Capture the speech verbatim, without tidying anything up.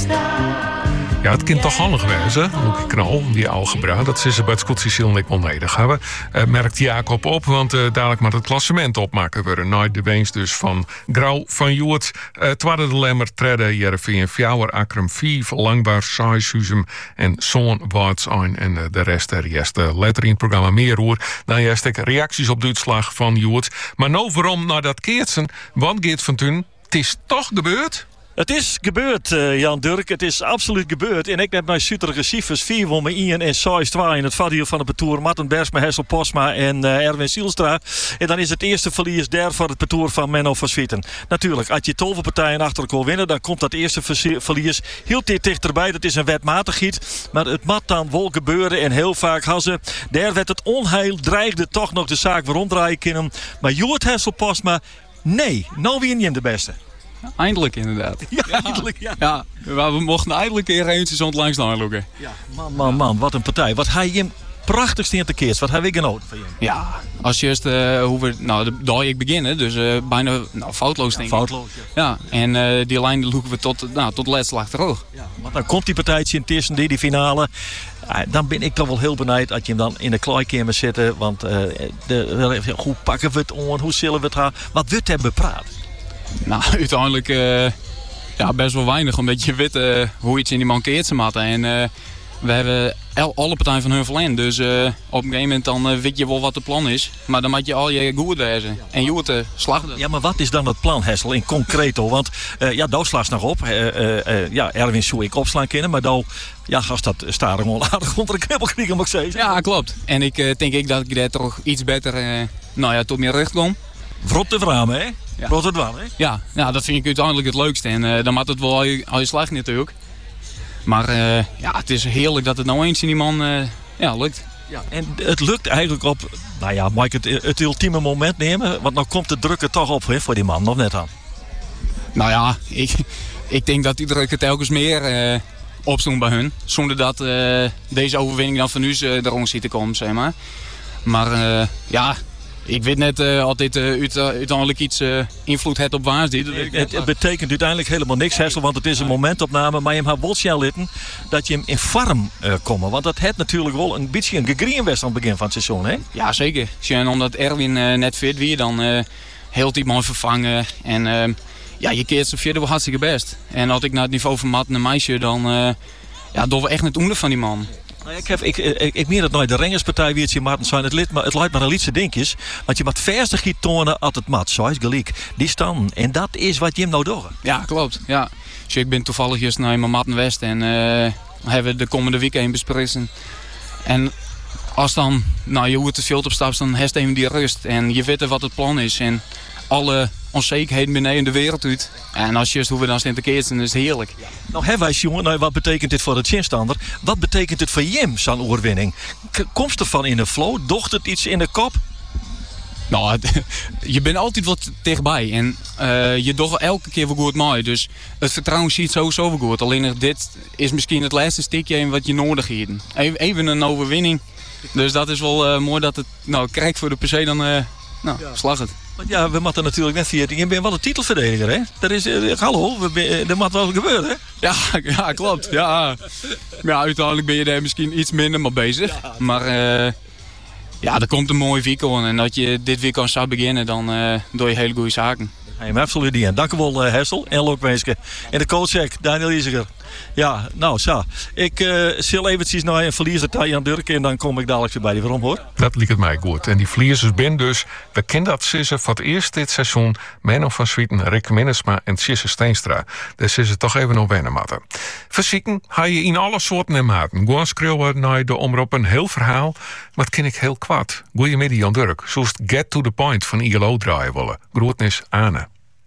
Ja, het kind toch handig wezen, Loekie Knol, die algebra. Dat ze ze bij het Scotsieziel niet wel nodig hebben. Uh, merkt Jacob op, want uh, dadelijk moet het klassement opmaken worden. Nou, de winst dus van Grauw van Joert. Uh, Tweede de Lemmer, Tredde, Jereveen, Fjouwer, Akrum, Vijf, Langbaar, Saishuizem en Zoon Waarts een. En uh, de rest, er is uh, letter in het programma meer hoor. Dan juist ik reacties op de uitslag van Joert. Maar nou waarom naar dat keertsen? Want Geert van Thun, het is toch gebeurd? Het is gebeurd, uh, Jan Durk. Het is absoluut gebeurd. En ik net mijn Zuterige cijfers. vier wonnen Ian en zes twee in het vaardier van de Petour. Martin Bersma, Hessel Posma en uh, Erwin Sielstra. En dan is het eerste verlies daar voor het Petour van Menno van Swieten. Natuurlijk, als je twaalf partijen achter elkaar winnen, dan komt dat eerste verlies heel dichterbij. Dat is een wetmatigheid. Maar het moet dan wel gebeuren. En heel vaak hadden ze. Daar werd het onheil, dreigde toch nog de zaak weer ronddraaien kunnen. Maar Joert Hessel Posma, nee, nou wie hem de beste. Eindelijk inderdaad. Ja, ja, eindelijk, ja. ja. We mochten eindelijk een keer eens zo langs naar lopen. Ja, man, man, man, wat een partij. Wat hij hem prachtigst in te keert. Wat heb ik genoten van je? Ja, als eerst uh, hoe we, nou, daar ik beginnen, dus uh, bijna nou, foutloos denk ik. Ja, foutloos, ja. Ja, en uh, die lijn loeken we tot, nou, tot laatst achterover. Ja, want dan komt die partijtje in tussen die, die finale. Uh, dan ben ik toch wel heel benieuwd dat je hem dan in de kleikamer zitten. Want uh, de, hoe pakken we het on? Hoe zullen we het gaan? Wat wordt er bepraat? Nou, uiteindelijk uh, ja, best wel weinig, omdat je weet uh, hoe iets in die mankeert ze matten. En uh, we hebben el, alle partijen van hun verlend, dus uh, op een gegeven moment dan uh, weet je wel wat het plan is. Maar dan moet je al je goed wezen en je het uh, slachten. Ja, maar wat is dan het plan, Hessel, in concreto? Want uh, ja, daar slaat nog op. Uh, uh, uh, ja, Erwin zou ik opslaan kunnen, maar dan ja, gast dat starig aardig onder de knippel kriegen, moet ik zeggen. Ja, klopt. En ik uh, denk ik dat ik daar toch iets beter uh, nou ja, tot meer recht kom. Vrot te vragen, hè? Ja. Vrot het wel, hè? Ja, ja, dat vind ik uiteindelijk het leukste. En uh, dan maakt het wel al je, al je slag natuurlijk. Maar uh, ja, het is heerlijk dat het nou eens in die man uh, ja, lukt. Ja, en het lukt eigenlijk op, nou ja, mag ik het, het ultieme moment nemen? Want nou komt de druk er toch op hè, voor die man, nog net aan. Nou ja, ik, ik denk dat die druk er telkens meer uh, opstond bij hun. Zonder dat uh, deze overwinning dan van nu uh, erom ziet te komen, zeg maar. Maar uh, ja... Ik weet net uh, of dit uh, uiteindelijk iets uh, invloed heeft op waar dit. Het, het, het betekent uiteindelijk helemaal niks, Hessel, want het is een momentopname. Maar je hebt wel snel litten dat je hem in vorm uh, komt. Want dat heeft natuurlijk wel een beetje een gegreen was aan het begin van het seizoen, hè? Ja, zeker. En omdat Erwin uh, net fit weer, dan uh, heel die man vervangen. En uh, ja, je keert ze vierde wel hartstikke best. En als ik naar het niveau van Matt en meisje, dan uh, ja, doen we echt het onder van die man. Ik, heb, ik, ik, ik meer dat nooit de rengerspartij weer je Martin zijn het lid, maar het lijkt maar een liedse dinkjes. Want je wat verste giet tonen als het mat, zoals gelijk. Die staan. En dat is wat je hem nou doet. Ja, klopt. Ja. Dus ik ben toevallig juist naar mijn Martin West en uh, hebben we de komende weekend bespreken. En als dan, nou je hoe te veel op stapt, dan heeft even die rust. En je weet wat het plan is. En alle onzekerheden beneden de wereld uit. En als je hoe we dan staan te keerten, dan is het heerlijk. Ja. Nou, hè, wij jongen, nou, wat betekent dit voor de chinstander? Wat betekent het voor Jim, zo'n oorwinning? Komst ervan in de flow? Docht het iets in de kop? Nou, je bent altijd wat dichtbij. En uh, je doet elke keer wel goed mooi. Dus het vertrouwen ziet sowieso wel goed. Alleen dit is misschien het laatste stukje wat je nodig hebt. Even een overwinning. Dus dat is wel uh, mooi dat het nou krijgt voor de per se dan uh, nou, ja. slag het. Ja, we moeten natuurlijk net via. Je bent wel een titelverdediger, hè? Dat is, uh, hallo, we ben, dat moet wel gebeuren, hè? Ja, ja klopt. Ja. Ja, uiteindelijk ben je daar misschien iets minder mee bezig. Ja. Maar uh, ja, er komt een mooi weekend. En dat je dit weekend zou beginnen, dan uh, doe je hele goede zaken. Hey, maar absoluut niet. Dank u wel, uh, Hessel en Lokweeske. En de coachcheck, Daniel Iziger. Ja, nou, zo. Ik uh, zal eventjes naar een verliezer Tajan Durk en dan kom ik dadelijk weer bij die waarom, hoor. Dat liep het mij goed. En die verliezers ben dus, we kennen dat ze voor het eerst dit seizoen Menno van Swieten, Rick Minnesma en Sisse Steenstra. Dus ze toch even nog wennen matten. Verzieken ga je in alle soorten en maten. Gewoon schreeuwen naar de omroep een heel verhaal, maar het ken ik heel kwaad. Goeiemiddag Jan Durk. Zoals get to the point van I L O draaien willen. Groetnis Ane.